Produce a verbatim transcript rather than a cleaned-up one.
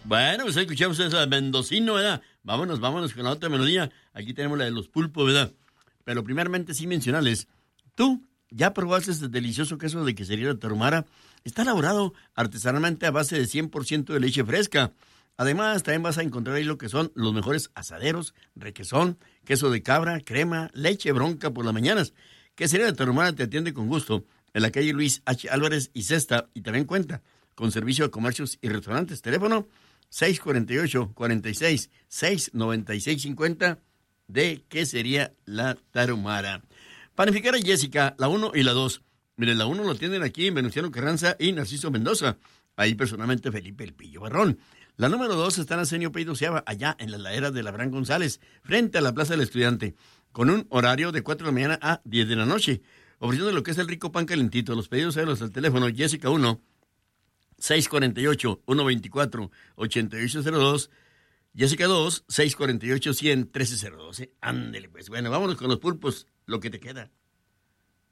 Bueno, pues escuchamos esa mendocino, ¿verdad? Vámonos, vámonos con la otra melodía. Aquí tenemos la de los pulpos, ¿verdad? Pero primeramente sí mencionarles, tú ya probaste este delicioso queso de quesería de Tarahumara. Está elaborado artesanalmente a base de cien por ciento de leche fresca. Además, también vas a encontrar ahí lo que son los mejores asaderos, requesón, queso de cabra, crema, leche bronca por las mañanas. Quesería de Tarahumara te atiende con gusto en la calle Luis H. Álvarez y Cesta, y también cuenta con servicio de comercios y restaurantes. Teléfono seis cuatro ocho, cuatro seis, seis nueve seis cinco cero de Quesería La Tarahumara. Panificadora Jessica, la uno y la dos. Miren, la uno lo tienen aquí en Venustiano Carranza y Narciso Mendoza. Ahí personalmente Felipe El Pillo Barrón. La número dos está en Arsenio P. doceava, allá en la ladera de Labrán González, frente a la Plaza del Estudiante, con un horario de cuatro de la mañana a diez de la noche, ofreciendo lo que es el rico pan calentito. Los pedidos háganlos al teléfono Jessica uno, seis cuatro ocho, uno dos cuatro, ocho ocho cero dos, Jessica dos, seis cuatro ocho, cien, trece cero dos. Ándele pues. Bueno, vámonos con los pulpos, lo que te queda.